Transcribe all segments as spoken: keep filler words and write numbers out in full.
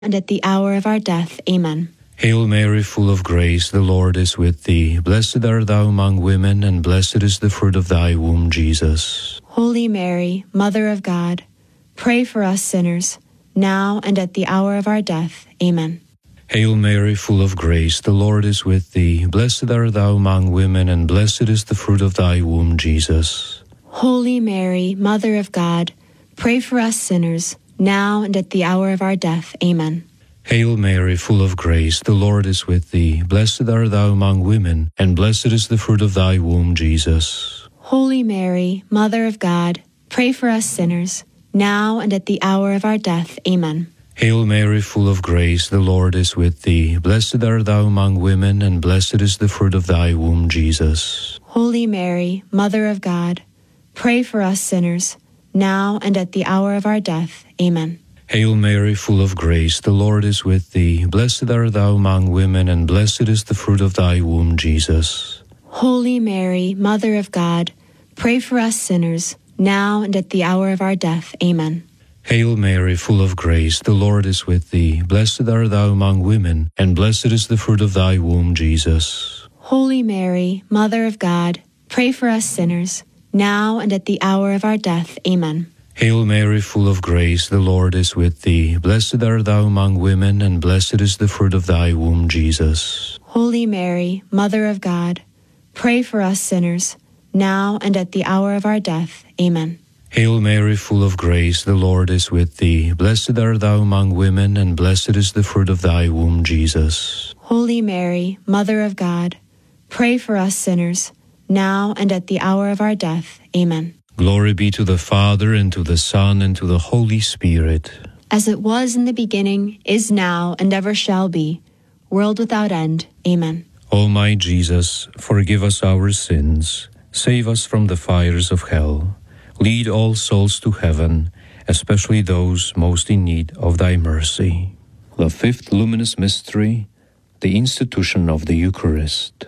and at the hour of our death. Amen. Hail Mary, full of grace, the Lord is with thee. Blessed art thou among women, and blessed is the fruit of thy womb, Jesus. Holy Mary, Mother of God, pray for us sinners, now and at the hour of our death. Amen. Hail Mary, full of grace, the Lord is with thee. Blessed art thou among women, and blessed is the fruit of thy womb, Jesus. Holy Mary, Mother of God, pray for us sinners, now and at the hour of our death. Amen. Hail Mary, full of grace, the Lord is with thee. Blessed art thou among women, and blessed is the fruit of thy womb, Jesus. Holy Mary, Mother of God, pray for us sinners, now and at the hour of our death. Amen. Hail Mary, full of grace, the Lord is with thee. Blessed art thou among women, and blessed is the fruit of thy womb, Jesus. Holy Mary, Mother of God, pray for us sinners, now and at the hour of our death. Amen. Hail Mary, full of grace, the Lord is with thee. Blessed art thou among women, and blessed is the fruit of thy womb, Jesus. Holy Mary, Mother of God, pray for us sinners, now and at the hour of our death. Amen. Hail Mary, full of grace, the Lord is with thee. Blessed art thou among women, and blessed is the fruit of thy womb, Jesus. Holy Mary, Mother of God, pray for us sinners, now and at the hour of our death. Amen. Hail Mary, full of grace, the Lord is with thee. Blessed art thou among women, and blessed is the fruit of thy womb, Jesus. Holy Mary, Mother of God, pray for us sinners, now and at the hour of our death. Amen. Hail Mary, full of grace, the Lord is with thee. Blessed art thou among women, and blessed is the fruit of thy womb, Jesus. Holy Mary, Mother of God, pray for us sinners, now and at the hour of our death. Amen. Glory be to the Father, and to the Son, and to the Holy Spirit. As it was in the beginning, is now, and ever shall be, world without end. Amen. O my Jesus, forgive us our sins, save us from the fires of hell, lead all souls to heaven, especially those most in need of thy mercy. The fifth luminous mystery, the institution of the Eucharist.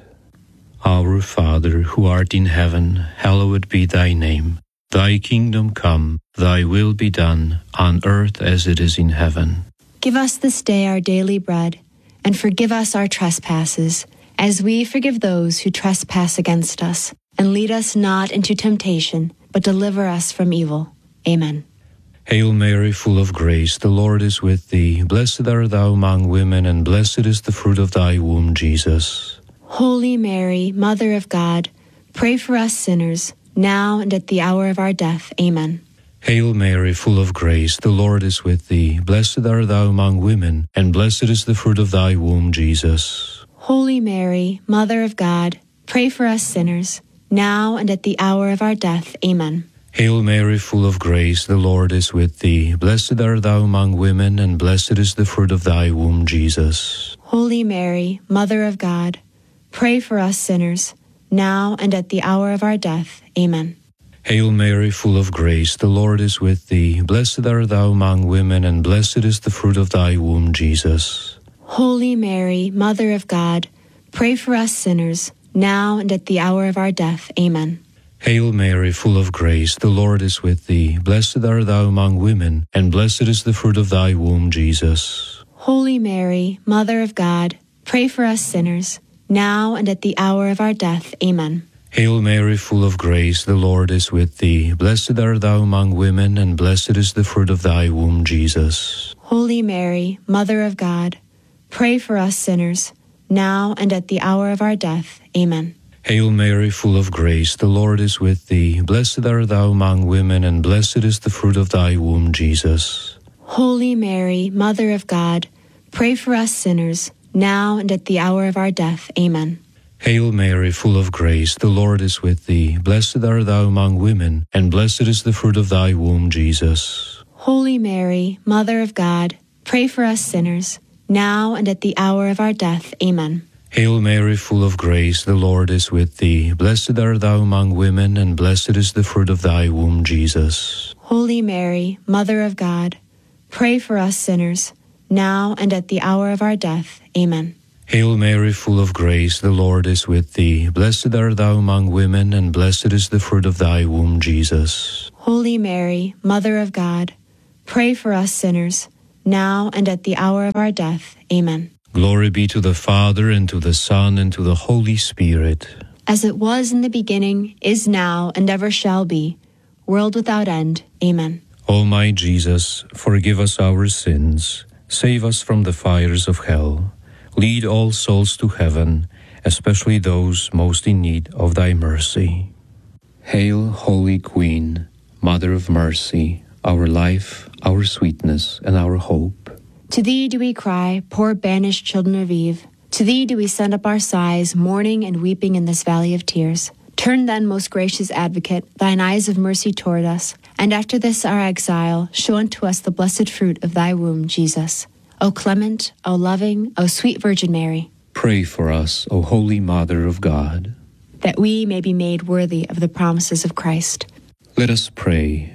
Our Father, who art in heaven, hallowed be thy name. Thy kingdom come, thy will be done, on earth as it is in heaven. Give us this day our daily bread, and forgive us our trespasses, as we forgive those who trespass against us. And lead us not into temptation, but deliver us from evil. Amen. Hail Mary, full of grace, the Lord is with thee. Blessed art thou among women, and blessed is the fruit of thy womb, Jesus. Holy Mary, Mother of God, pray for us sinners, now and at the hour of our death. Amen. Hail Mary, full of grace, the Lord is with thee. Blessed art thou among women, and blessed is the fruit of thy womb, Jesus. Holy Mary, Mother of God, pray for us sinners, now and at the hour of our death. Amen. Hail Mary, full of grace, the Lord is with thee. Blessed art thou among women, and blessed is the fruit of thy womb, Jesus. Holy Mary, Mother of God, pray for us sinners, now and at the hour of our death. Amen. Hail Mary, full of grace, the Lord is with thee. Blessed art thou among women, and blessed is the fruit of thy womb, Jesus. Holy Mary, Mother of God, pray for us sinners, now and at the hour of our death. Amen. Hail Mary, full of grace, the Lord is with thee. Blessed art thou among women, and blessed is the fruit of thy womb, Jesus. Holy Mary, Mother of God, pray for us sinners, now and at the hour of our death. Amen. Hail Mary, full of grace, the Lord is with thee. Blessed art thou among women, and blessed is the fruit of thy womb, Jesus. Holy Mary, Mother of God, pray for us sinners, now and at the hour of our death. Amen. Hail Mary, full of grace, the Lord is with thee. Blessed art thou among women, and blessed is the fruit of thy womb, Jesus. Holy Mary, Mother of God, pray for us sinners, now and at the hour of our death. Amen. Hail Mary, full of grace, the Lord is with thee. Blessed art thou among women, and blessed is the fruit of thy womb, Jesus. Holy Mary, Mother of God, pray for us sinners, now and at the hour of our death. Amen. Hail Mary, full of grace, the Lord is with thee. Blessed art thou among women, and blessed is the fruit of thy womb, Jesus. Holy Mary, Mother of God, pray for us sinners, now and at the hour of our death. Amen. Hail Mary, full of grace, the Lord is with thee. Blessed art thou among women, and blessed is the fruit of thy womb, Jesus. Holy Mary, Mother of God, pray for us sinners, now and at the hour of our death. Amen. Glory be to the Father, and to the Son, and to the Holy Spirit. As it was in the beginning, is now, and ever shall be, world without end. Amen. O my Jesus, forgive us our sins, save us from the fires of hell, lead all souls to heaven, especially those most in need of thy mercy. Hail, Holy Queen, Mother of Mercy, our life, our sweetness, and our hope. To thee do we cry, poor banished children of Eve. To thee do we send up our sighs, mourning and weeping in this valley of tears. Turn then, most gracious Advocate, thine eyes of mercy toward us, and after this our exile, show unto us the blessed fruit of thy womb, Jesus. O clement, O loving, O sweet Virgin Mary, pray for us, O Holy Mother of God, that we may be made worthy of the promises of Christ. Let us pray.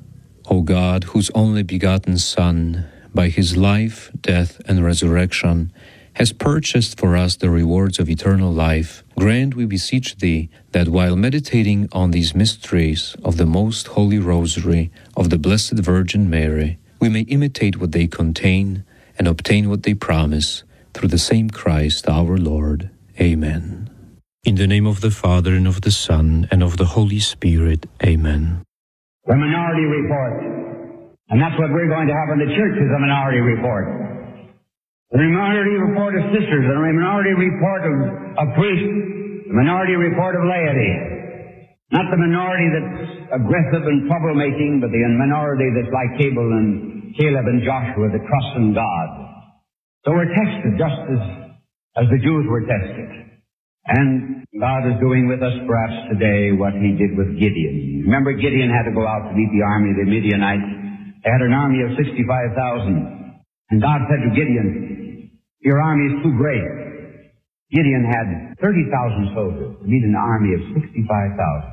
O God, whose only begotten Son, by his life, death, and resurrection, has purchased for us the rewards of eternal life, grant, we beseech thee, that while meditating on these mysteries of the most holy Rosary of the Blessed Virgin Mary, we may imitate what they contain and obtain what they promise, through the same Christ our Lord. Amen. In the name of the Father, and of the Son, and of the Holy Spirit. Amen. The minority report. And that's what we're going to have in the church, is a minority report. The minority report of sisters, the minority report of, of priests, the minority report of laity. Not the minority that's aggressive and troublemaking, but the minority that's like Abel and Caleb and Joshua, that trust in God. So we're tested just as, as the Jews were tested. And God is doing with us perhaps today what he did with Gideon. Remember, Gideon had to go out to meet the army of the Midianites. They had an army of sixty-five thousand. And God said to Gideon, your army is too great. Gideon had thirty thousand soldiers to meet an army of sixty-five thousand.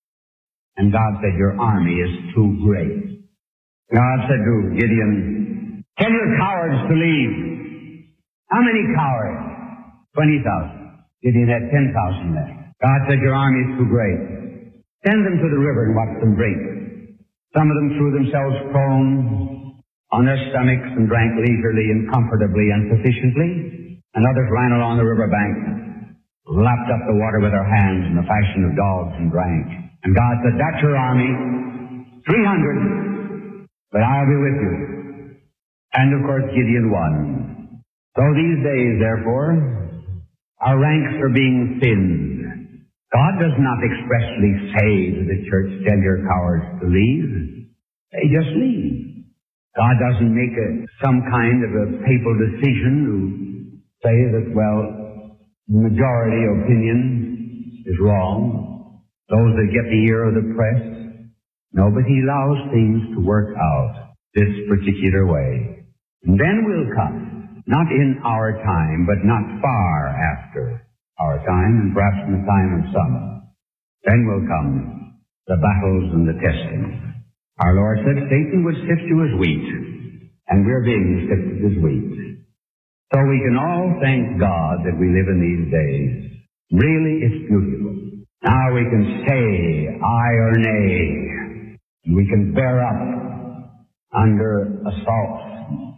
And God said, your army is too great. God said to Gideon, tell your cowards to leave. How many cowards? twenty thousand. Gideon had ten thousand there. God said, your army is too great. Send them to the river and watch them drink. Some of them threw themselves prone on their stomachs and drank leisurely and comfortably and sufficiently, and others ran along the river bank, lapped up the water with their hands in the fashion of dogs and drank. And God said, that's your army, three hundred, but I'll be with you. And of course Gideon won. So these days, therefore, our ranks are being thinned. God does not expressly say to the church, tell your cowards to leave. They just leave. God doesn't make a, some kind of a papal decision to say that, well, the majority opinion is wrong. Those that get the ear of the press. No, but he allows things to work out this particular way. And then we'll come, not in our time, but not far after our time, and perhaps in the time of some. Then will come the battles and the testing. Our Lord said Satan would sift you as wheat, and we're being sifted as wheat. So we can all thank God that we live in these days. Really, it's beautiful. Now we can say aye or nay. We can bear up under assault,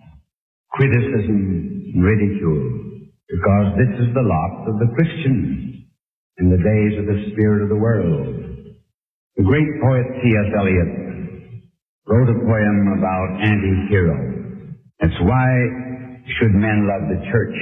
criticism, and ridicule, because this is the lot of the Christians in the days of the spirit of the world. The great poet T S Eliot wrote a poem about anti-hero. That's why should men love the church,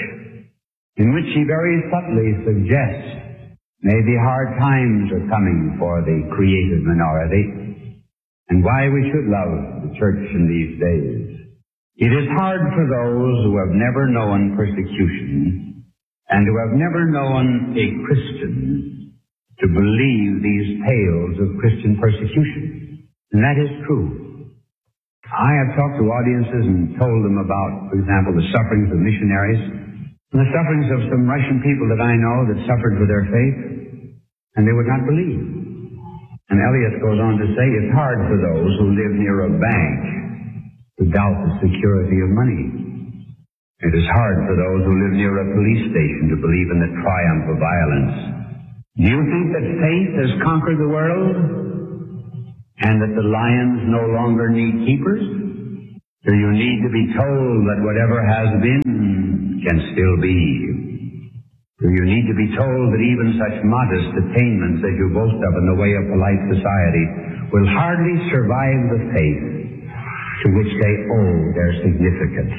in which he very subtly suggests maybe hard times are coming for the creative minority, and why we should love the church in these days. It is hard for those who have never known persecution and who have never known a Christian to believe these tales of Christian persecution. And that is true. I have talked to audiences and told them about, for example, the sufferings of missionaries and the sufferings of some Russian people that I know that suffered for their faith, and they would not believe. And Eliot goes on to say, it's hard for those who live near a bank to doubt the security of money. It is hard for those who live near a police station to believe in the triumph of violence. Do you think that faith has conquered the world, and that the lions no longer need keepers? Do you need to be told that whatever has been can still be? Do you need to be told that even such modest attainments as you boast of in the way of polite society will hardly survive the faith to which they owe their significance?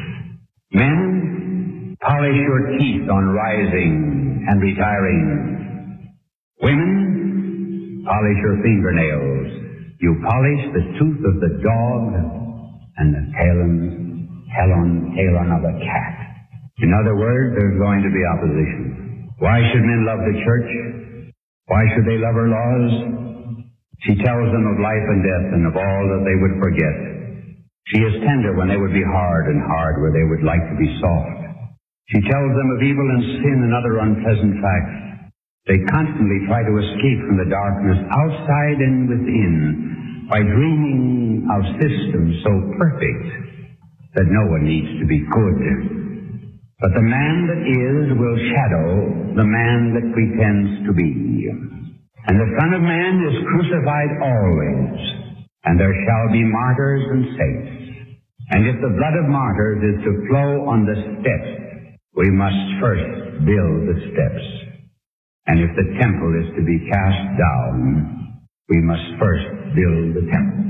Men, polish your teeth on rising and retiring. Women, polish your fingernails. You polish the tooth of the dog and the talon, talon, talon of a cat. In other words, there's going to be opposition. Why should men love the church? Why should they love her laws? She tells them of life and death and of all that they would forget. She is tender when they would be hard and hard where they would like to be soft. She tells them of evil and sin and other unpleasant facts. They constantly try to escape from the darkness outside and within by dreaming of systems so perfect that no one needs to be good. But the man that is will shadow the man that pretends to be. And the Son of Man is crucified always, and there shall be martyrs and saints. And if the blood of martyrs is to flow on the steps, we must first build the steps. And if the temple is to be cast down, we must first build the temple.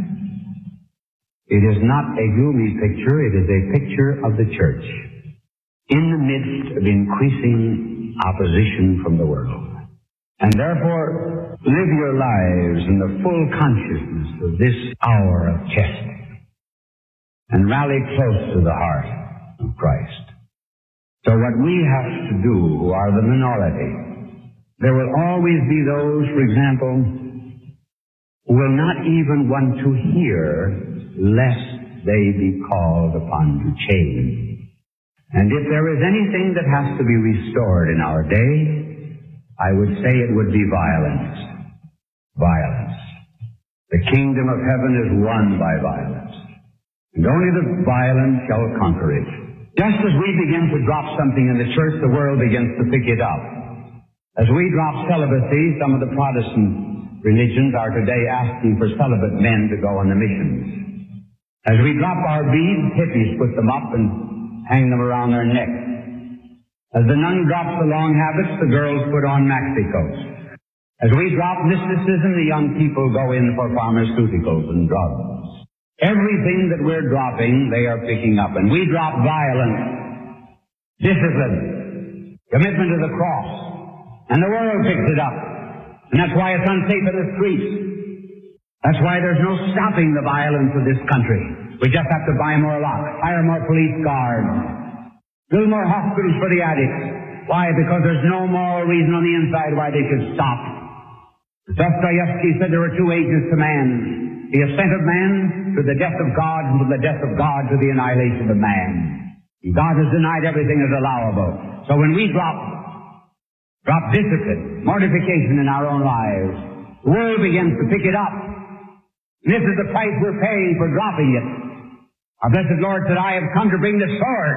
It is not a gloomy picture, it is a picture of the church in the midst of increasing opposition from the world. And therefore, live your lives in the full consciousness of this hour of testing, and rally close to the heart of Christ. So what we have to do, who are the minority, there will always be those, for example, who will not even want to hear lest they be called upon to change. And if there is anything that has to be restored in our day, I would say it would be violence. Violence. The kingdom of heaven is won by violence, and only the violent shall conquer it. Just as we begin to drop something in the church, the world begins to pick it up. As we drop celibacy, some of the Protestant religions are today asking for celibate men to go on the missions. As we drop our beads, hippies put them up and hang them around their necks. As the nun drops the long habits, the girls put on maxi coats. As we drop mysticism, the young people go in for pharmaceuticals and drugs. Everything that we're dropping, they are picking up. And we drop violence, discipline, commitment to the cross. And the world picks it up. And that's why it's unsafe in the streets. That's why there's no stopping the violence of this country. We just have to buy more locks, hire more police guards, build more hospitals for the addicts. Why? Because there's no moral reason on the inside why they should stop. Dostoevsky said there were two ages to man. The ascent of man to the death of God, and from the death of God to the annihilation of man. And God has denied everything as allowable. So when we drop, drop discipline, mortification in our own lives, the world begins to pick it up. And this is the price we're paying for dropping it. Our blessed Lord said, I have come to bring the sword.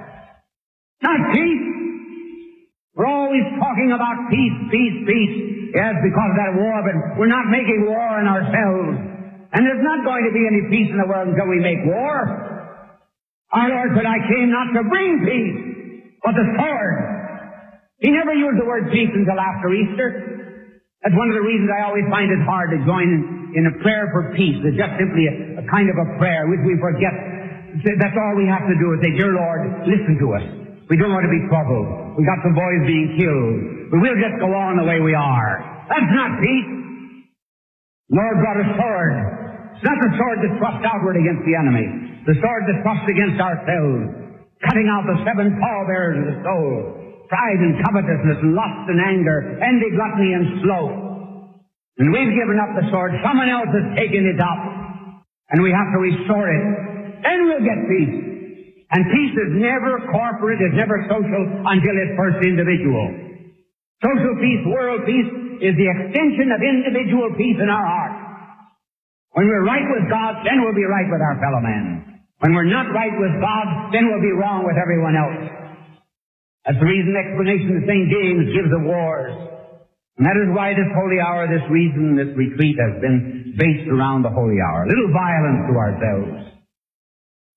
Not peace. We're always talking about peace, peace, peace. Yes, because of that war, but we're not making war on ourselves. And there's not going to be any peace in the world until we make war. Our Lord said, I came not to bring peace, but the sword. He never used the word peace until after Easter. That's one of the reasons I always find it hard to join in, in a prayer for peace. It's just simply a, a kind of a prayer which we forget. That's all we have to do is say, Dear Lord, listen to us. We don't want to be troubled. We got some boys being killed. But we'll just go on the way we are. That's not peace. The Lord brought a sword. It's not the sword that thrust outward against the enemy. The sword that thrust against ourselves. Cutting out the seven pallbearers of the soul. Pride and covetousness and lust and anger. Envy, gluttony, and sloth. And we've given up the sword. Someone else has taken it up. And we have to restore it. Then we'll get peace. And peace is never corporate, is never social until it's first individual. Social peace, world peace, is the extension of individual peace in our heart. When we're right with God, then we'll be right with our fellow man. When we're not right with God, then we'll be wrong with everyone else. That's the reason the explanation of Saint James gives of wars. And that is why this holy hour, this reason, this retreat has been based around the holy hour. A little violence to ourselves.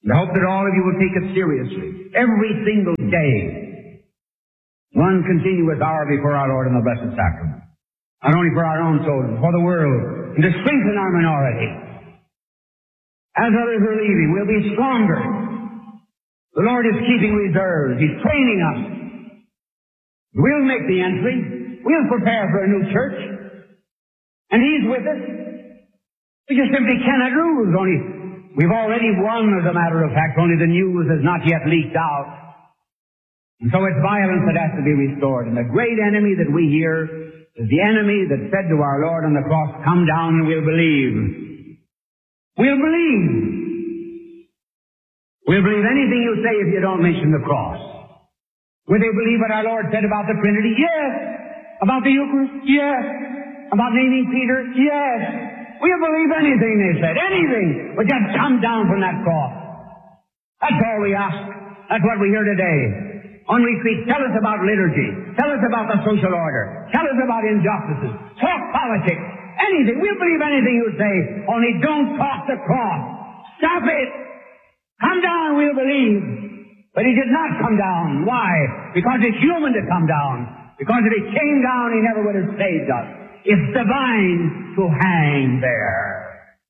And I hope that all of you will take it seriously. Every single day. One continuous hour before our Lord in the Blessed Sacrament. Not only for our own souls, but for the world. And to strengthen our minority. As others are leaving, we'll be stronger. The Lord is keeping reserves. He's training us. We'll make the entry. We'll prepare for a new church. And He's with us. We just simply cannot lose. Only we've already won, as a matter of fact. Only the news has not yet leaked out. And so it's violence that has to be restored. And the great enemy that we hear is the enemy that said to our Lord on the cross, "Come down and we'll believe." We'll believe. We'll believe anything you say if you don't mention the cross. Will they believe what our Lord said about the Trinity? Yes. About the Eucharist? Yes. About naming Peter? Yes. We'll believe anything they said. Anything. But just come down from that cross. That's all we ask. That's what we hear today. On retreat, tell us about liturgy. Tell us about the social order. Tell us about injustices. Talk politics. Anything. We'll believe anything you say. Only don't talk the cross. Stop it. Come down, we'll believe. But He did not come down. Why? Because it's human to come down. Because if He came down, He never would have saved us. It's divine to hang there.